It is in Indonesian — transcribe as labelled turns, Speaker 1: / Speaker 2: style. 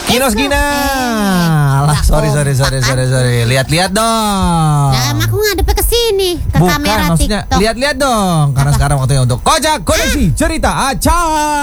Speaker 1: Kinos Gina. Alah, sorry. Lihat-lihat dong.
Speaker 2: Ya, emang aku ngadepnya ke sini, ke
Speaker 1: Bukan,
Speaker 2: kamera
Speaker 1: maksudnya
Speaker 2: TikTok.
Speaker 1: lihat-lihat dong. Karena sekarang waktunya untuk Kojak Koneksi Cerita Acak.